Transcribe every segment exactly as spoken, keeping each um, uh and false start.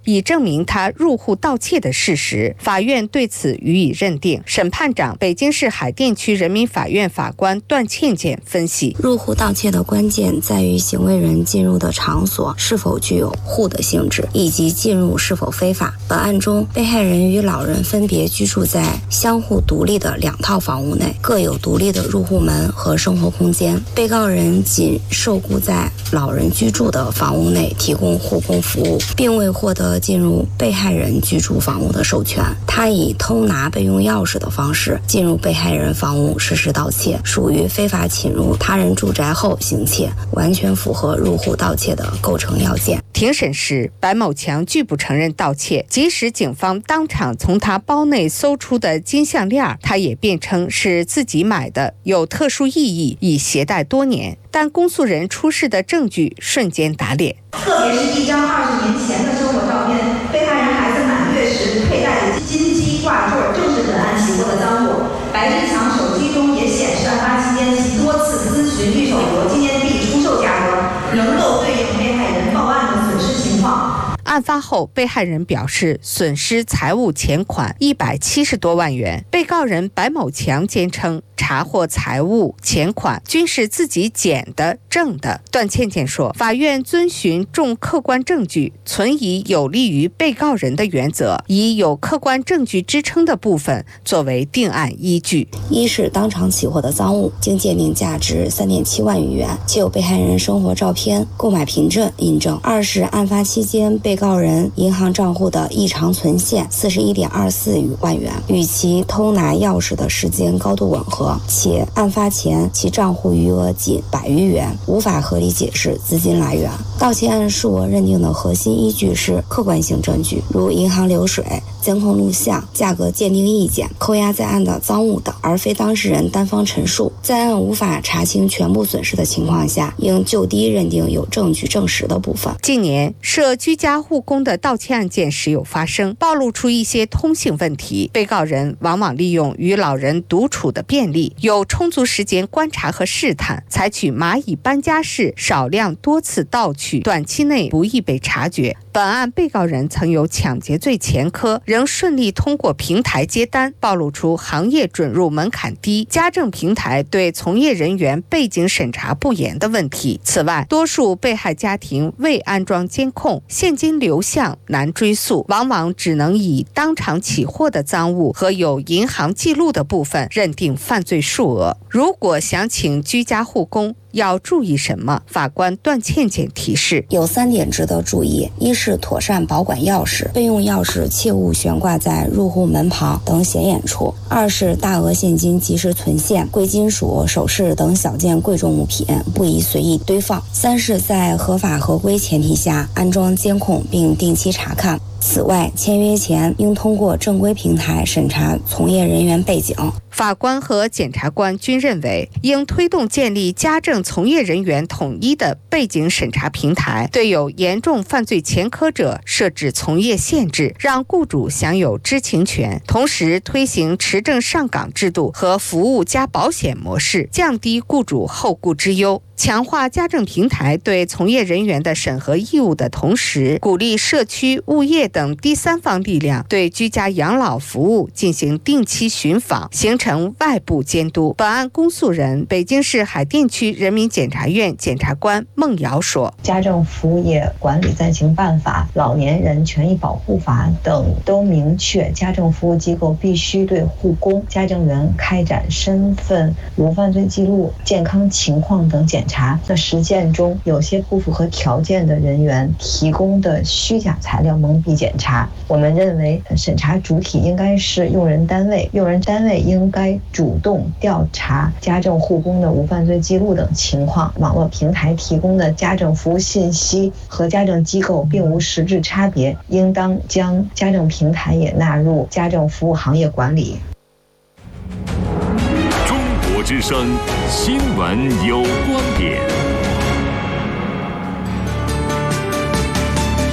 以证明他入户盗窃的事实。法院对此予以认定。审判长、北京市海淀区人民法院法官段倩倩分析， 入户盗窃的关键在于行为人进入的场所是否具有户的性质，以及进入是否非法。本案中，被害人与老人分别居住在相互独立的两套房屋内，各有独立的入户门和生活空间。被告人仅受雇在老人居住的房屋内提供护工服务，并未获得进入被害人居住房屋的授权。他以偷拿备用钥匙的方式进入被害人房屋实施盗窃，属于非法侵入他人住宅后行窃，完全符合入户盗窃的构成要件。 庭审时，白某强拒不承认盗窃，即使警方当场从他包内搜出的金项链，他也辩称是自己买的，有特殊意义，已携带多年。但公诉人出示的证据瞬间打脸， 特别是一张二十年前的生活照片，被害人孩子满月时佩戴的金鸡挂坠，正是本案起获的赃物。白志强手机中也显示，案发期间其多次咨询预售国纪念币出售价格，能够对应被害人报案的损失情况。 案发后，被害人表示损失财物钱款一百七十多万元。被告人白某强坚称，查获财物钱款均是自己捡的挣的。段倩倩说，法院遵循重客观证据，存以有利于被告人的原则，以有客观证据支撑的部分作为定案依据。 一是当场起获的赃物，经鉴定价值三点七万余元，且有被害人生活照片、购买凭证印证。二是案发期间被告人银行账户的异常存现四十一点二四万元，与其偷拿钥匙的时间高度吻合，且案发前其账户余额仅百余元，无法合理解释资金来源。盗窃案数额认定的核心依据是客观性证据，如银行流水、监控录像、价格鉴定意见、扣押在案的赃物等，而非当事人单方陈述。在案无法查清全部损失的情况下，应就低认定有证据证实的部分。 近年涉居家护工的盗窃案件时有发生，暴露出一些通性问题。被告人往往利用与老人独处的便利，有充足时间观察和试探，采取蚂蚁搬家式少量多次盗取，短期内不易被察觉。本案被告人曾有抢劫罪前科，仍顺利通过平台接单，暴露出行业准入门槛低、家政平台对从业人员背景审查不严的问题。此外，多数被害家庭未安装监控，现金流向难追溯，往往只能以当场起获的赃物和有银行记录的部分认定犯罪数额。如果想请居家护工，要注意什么？法官段倩倩提示， 有三点值得注意：一是妥善保管钥匙，备用钥匙切勿悬挂在入户门旁等显眼处；二是大额现金及时存现，贵金属、首饰等小件贵重物品不宜随意堆放；三是在合法合规前提下安装监控并定期查看。此外，签约前应通过正规平台审查从业人员背景。 法官和检察官均认为，应推动建立家政从业人员统一的背景审查平台，对有严重犯罪前科者设置从业限制，让雇主享有知情权，同时推行持证上岗制度和服务加保险模式，降低雇主后顾之忧。强化家政平台对从业人员的审核义务的同时，鼓励社区、物业等第三方力量对居家养老服务进行定期巡访，形成外部监督。本案公诉人、北京市海淀区人民检察院检察官孟瑶说， 家政服务业管理暂行办法、老年人权益保护法等都明确，家政服务机构必须对护工、家政员开展身份、无犯罪记录、健康情况等检查。那实践中有些不符合条件的人员提供的虚假材料蒙蔽检查。我们认为审查主体应该是用人单位，用人单位应该主动调查家政护工的无犯罪记录等情况。网络平台提供的家政服务信息和家政机构并无实质差别，应当将家政平台也纳入家政服务行业管理。 之声新闻有观点。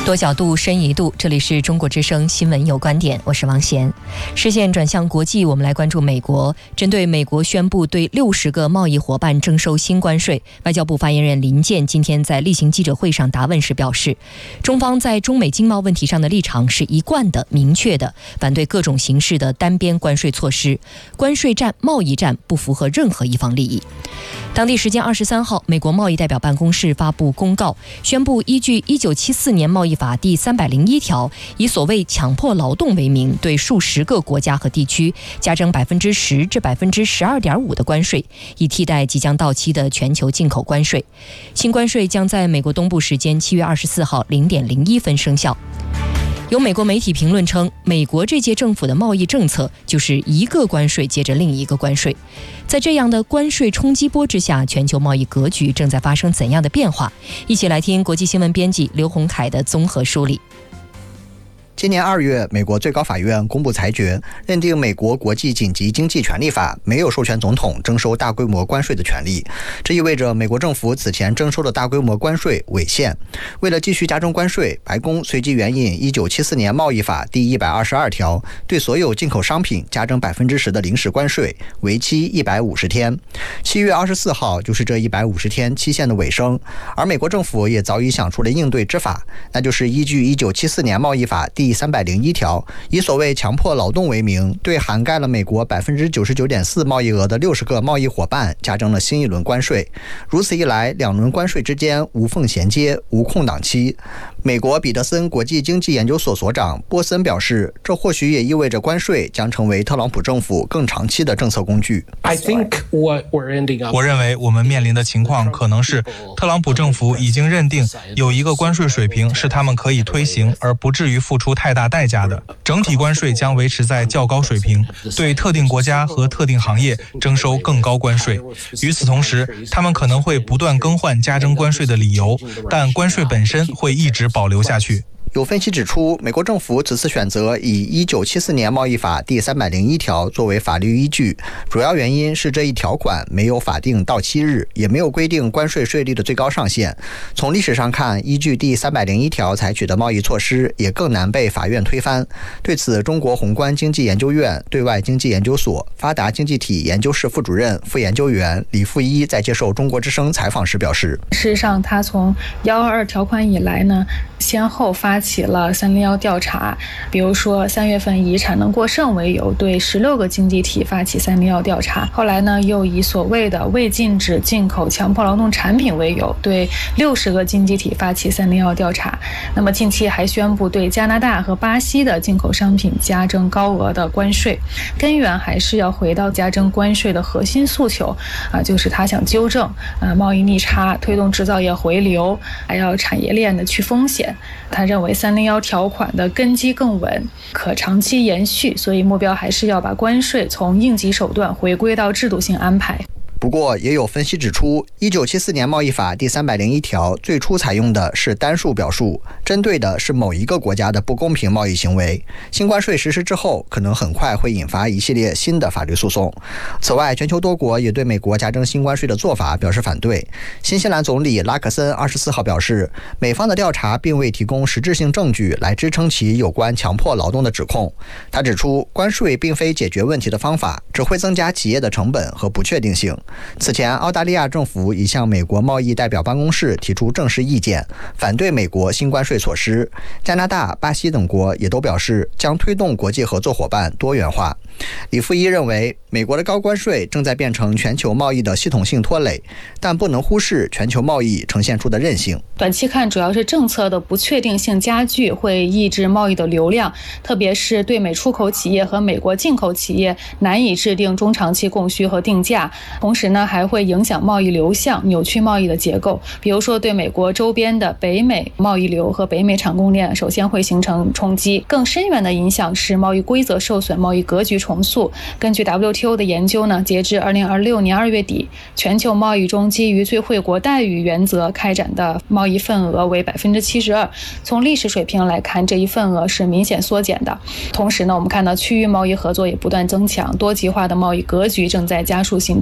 多角度深一度，这里是中国之声新闻有观点，我是王贤。视线转向国际，我们来关注美国。针对美国宣布对六十个贸易伙伴征收新关税，外交部发言人林健今天在例行记者会上答问时表示，中方在中美经贸问题上的立场是一贯的、明确的，反对各种形式的单边关税措施。关税战、贸易战不符合任何一方利益。当地时间二十三号，美国贸易代表办公室发布公告，宣布依据一九七四年贸易法第三百零一条，以所谓强迫劳动为名，对数十个国家和地区加征百分之十至百分之十二点五的关税，以替代即将到期的全球进口关税。新关税将在美国东部时间七月二十四号零点零一分生效。有美国媒体评论称，美国这届政府的贸易政策就是一个关税接着另一个关税。在这样的关税冲击波之下，全球贸易格局正在发生怎样的变化？一起来听国际新闻编辑刘洪凯的综合梳理。 今年二月，美国最高法院公布裁决，认定美国国际紧急经济权利法没有授权总统征收大规模关税的权利。这意味着美国政府此前征收的大规模关税违宪。为了继续加征关税，白宫随即援引一九七四年贸易法第一百二十二条，对所有进口商品加征百分之十的临时关税，为期一百五十天。七月二十四号就是这一百五十天期限的尾声，而美国政府也早已想出了应对之法，那就是依据一九七四年贸易法第第三百零一条，以所谓强迫劳动为名，对涵盖了美国百分之九十九点四贸易额的六十个贸易伙伴加征了新一轮关税。如此一来，两轮关税之间无缝衔接，无空档期。美国彼得森国际经济研究所所长波森表示，这或许也意味着关税将成为特朗普政府更长期的政策工具。 我认为我们面临的情况可能是，特朗普政府已经认定有一个关税水平是他们可以推行而不至于付出太大代价的，整体关税将维持在较高水平，对特定国家和特定行业征收更高关税。与此同时，他们可能会不断更换加征关税的理由，但关税本身会一直保留下去。 有分析指出，美国政府此次选择以一九七四年贸易法第三百零一条作为法律依据，主要原因是这一条款没有法定到期日，也没有规定关税税率的最高上限。从历史上看，依据第三百零一条采取的贸易措施也更难被法院推翻。对此，中国宏观经济研究院对外经济研究所发达经济体研究室副主任、副研究员李富一在接受中国之声采访时表示， 事实上，他从一二二条款以来呢，先后发起了三零一调查，比如说三月份以产能过剩为由对十六个经济体发起三零一调查，后来呢又以所谓的未禁止进口强迫劳动产品为由对六十个经济体发起三零一调查。那么近期还宣布对加拿大和巴西的进口商品加征高额的关税，根源还是要回到加征关税的核心诉求啊，就是他想纠正啊贸易逆差，推动制造业回流，还要产业链的去风险。他认为三零一条款的根基更稳，可长期延续，所以目标还是要把关税从应急手段回归到制度性安排。 不过，也有分析指出，一九七四年贸易法第三百零一条最初采用的是单数表述，针对的是某一个国家的不公平贸易行为。新关税实施之后，可能很快会引发一系列新的法律诉讼。此外，全球多国也对美国加征新关税的做法表示反对。新西兰总理拉克森二十四号表示，美方的调查并未提供实质性证据来支撑其有关强迫劳动的指控。他指出，关税并非解决问题的方法，只会增加企业的成本和不确定性。此前，澳大利亚政府已向美国贸易代表办公室提出正式意见，反对美国新关税措施。加拿大、巴西等国也都表示将推动国际合作伙伴多元化。李富一认为，美国的高关税正在变成全球贸易的系统性拖累，但不能忽视全球贸易呈现出的韧性。 短期看，主要是政策的不确定性加剧，会抑制贸易的流量，特别是对美出口企业和美国进口企业难以制定中长期供需和定价。同时呢，还会影响贸易流向，扭曲贸易的结构。比如说，对美国周边的北美贸易流和北美产供链，首先会形成冲击。更深远的影响是贸易规则受损，贸易格局重塑。根据 W T O 的研究呢，截至二零二六年二月底，全球贸易中基于最惠国待遇原则开展的贸易份额为百分之七十二。从历史水平来看，这一份额是明显缩减的。同时呢，我们看到区域贸易合作也不断增强，多极化的贸易格局正在加速形成。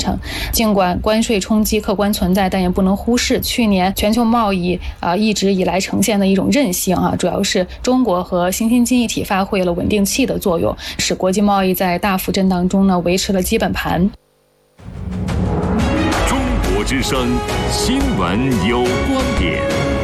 尽管关税冲击客观存在，但也不能忽视去年全球贸易啊、呃、一直以来呈现的一种韧性啊，主要是中国和新兴经济体发挥了稳定器的作用，使国际贸易在大幅震荡中呢维持了基本盘。 中国之声新闻有观点。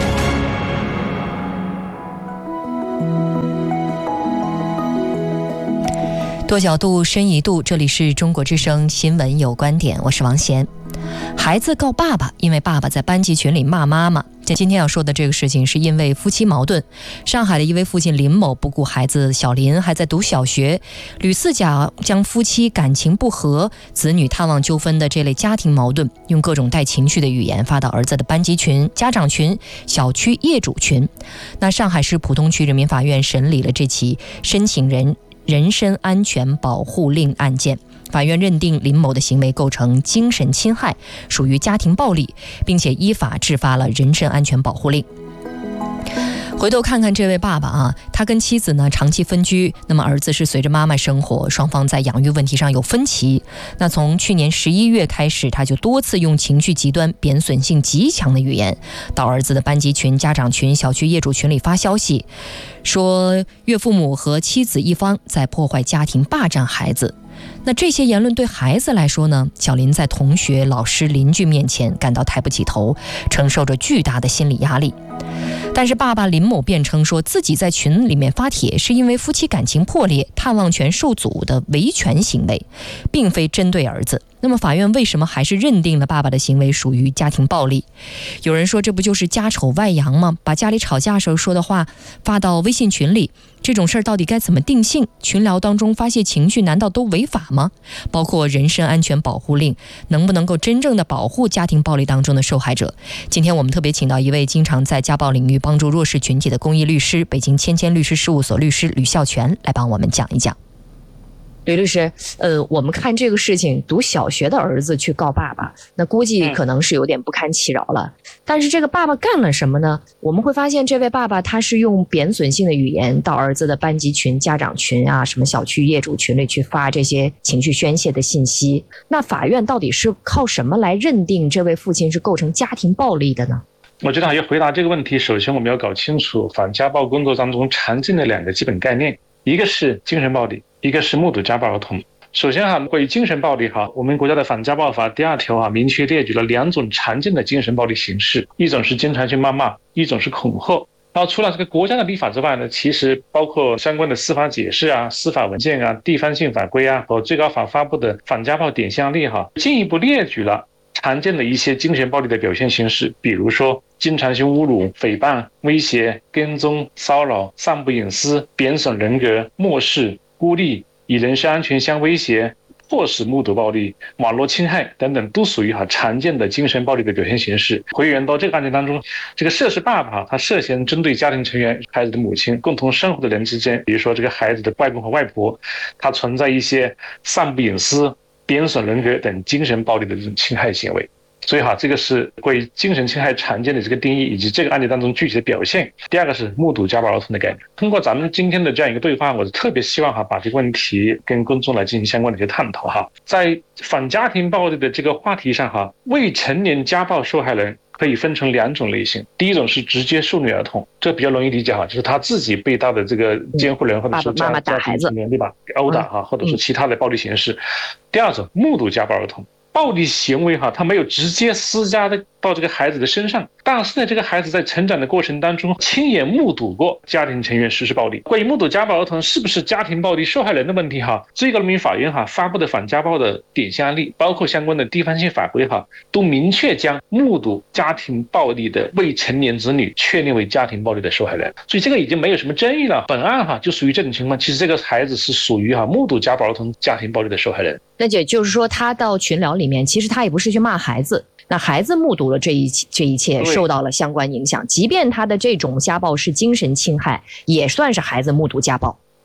多角度，深一度，这里是中国之声新闻有观点，我是王贤。孩子告爸爸，因为爸爸在班级群里骂妈妈。今天要说的这个事情是因为夫妻矛盾。上海的一位父亲林某不顾孩子小林还在读小学，屡次讲将夫妻感情不和、子女探望纠纷的这类家庭矛盾，用各种带情绪的语言发到儿子的班级群、家长群、小区业主群。那上海市浦东区人民法院审理了这起申请人人身安全保护令案件，法院认定林某的行为构成精神侵害，属于家庭暴力，并且依法制发了人身安全保护令。回头看看这位爸爸啊，他跟妻子呢长期分居，那么儿子是随着妈妈生活，双方在养育问题上有分歧。那从去年十一月开始，他就多次用情绪极端、贬损性极强的语言到儿子的班级群、家长群、小区业主群里发消息，说岳父母和妻子一方在破坏家庭、霸占孩子。那这些言论对孩子来说呢，小林在同学、老师、邻居面前感到抬不起头，承受着巨大的心理压力。但是爸爸林某辩称说，自己在群里面发帖是因为夫妻感情破裂、探望权受阻的维权行为，并非针对儿子。那么法院为什么还是认定了爸爸的行为属于家庭暴力？有人说这不就是家丑外扬吗？把家里吵架时候说的话发到微信群里，这种事儿到底该怎么定性？群聊当中发泄情绪难道都违法吗？包括人身安全保护令能不能够真正的保护家庭暴力当中的受害者？今天我们特别请到一位经常在家暴领域帮助弱势群体的公益律师，北京千千律师事务所律师吕孝全来帮我们讲一讲。吕律师，呃，我们看这个事情，读小学的儿子去告爸爸，那估计可能是有点不堪其扰了。嗯、但是这个爸爸干了什么呢？我们会发现，这位爸爸他是用贬损性的语言到儿子的班级群、家长群啊，什么小区业主群里去发这些情绪宣泄的信息。那法院到底是靠什么来认定这位父亲是构成家庭暴力的呢？ 我觉得要回答这个问题，首先我们要搞清楚反家暴工作当中常见的两个基本概念，一个是精神暴力，一个是目睹家暴儿童。首先哈，关于精神暴力哈，我们国家的反家暴法第二条哈明确列举了两种常见的精神暴力形式，一种是经常性谩骂，一种是恐吓。然后除了这个国家的立法之外呢，其实包括相关的司法解释啊、司法文件啊、地方性法规啊和最高法发布的反家暴典型案例哈，进一步列举了常见的一些精神暴力的表现形式，比如说经常性侮辱、诽谤、威胁、跟踪、骚扰、散布隐私、贬损人格、漠视、孤立、以人身安全相威胁、迫使目睹暴力、网络侵害等等，都属于哈常见的精神暴力的表现形式。回源到这个案件当中，这个涉事爸爸他涉嫌针对家庭成员、孩子的母亲、共同生活的人之间，比如说这个孩子的外公和外婆，他存在一些散布隐私、贬损人格等精神暴力的这种侵害行为。所以哈，这个是关于精神侵害常见的这个定义以及这个案例当中具体的表现。第二个是目睹家暴儿童的概念。通过咱们今天的这样一个对话，我是特别希望哈把这个问题跟公众来进行相关的一些探讨哈。在反家庭暴力的这个话题上哈，未成年家暴受害人可以分成两种类型。第一种是直接受虐儿童，这比较容易理解哈，就是他自己被他的这个监护人或者是家家庭成员对吧殴打哈，或者是其他的暴力形式。第二种目睹家暴儿童。暴力行为哈，他没有直接施加的到这个孩子的身上，但是呢，这个孩子在成长的过程当中亲眼目睹过家庭成员实施暴力。关于目睹家暴儿童是不是家庭暴力受害人的问题哈，最高人民法院哈发布的反家暴的典型案例，包括相关的地方性法规哈，都明确将目睹家庭暴力的未成年子女确定为家庭暴力的受害人，所以这个已经没有什么争议了。本案哈就属于这种情况，其实这个孩子是属于哈目睹家暴儿童家庭暴力的受害人。 那也就是说，他到群聊里面，其实他也不是去骂孩子，那孩子目睹了这一这一切，受到了相关影响。即便他的这种家暴是精神侵害，也算是孩子目睹家暴。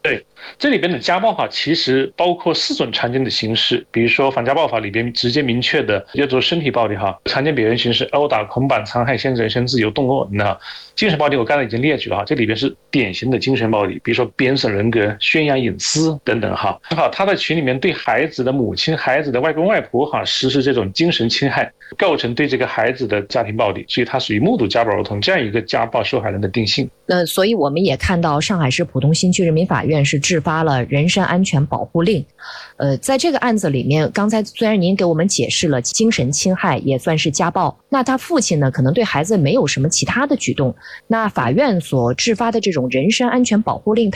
对，这里边的家暴法其实包括四种常见的形式，比如说反家暴法里边直接明确的叫做身体暴力哈，常见表现形式殴打、捆绑、残害、限制人身自由、动恶呢。精神暴力我刚才已经列举了哈，这里边是典型的精神暴力，比如说贬损人格、宣扬隐私等等哈。好，他在群里面对孩子的母亲、孩子的外公外婆哈实施这种精神侵害，构成对这个孩子的家庭暴力，所以它属于目睹家暴儿童这样一个家暴受害人的定性。 那所以我们也看到上海市浦东新区人民法院是制发了人身安全保护令。呃，在这个案子里面，刚才虽然您给我们解释了精神侵害也算是家暴，那他父亲呢可能对孩子没有什么其他的举动，那法院所制发的这种人身安全保护令